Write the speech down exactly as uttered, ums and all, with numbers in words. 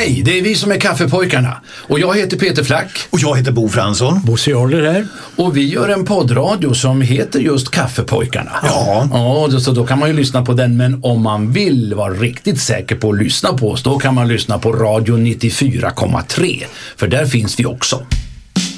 Hej, det är vi som är Kaffepojkarna. Och jag heter Peter Flack. Och jag heter Bo Fransson. Bosse Oller här. Och vi gör en poddradio som heter just Kaffepojkarna. Ja. Ja, så då kan man ju lyssna på den. Men om man vill vara riktigt säker på att lyssna på oss, då kan man lyssna på Radio nittiofyra komma tre. För där finns vi också.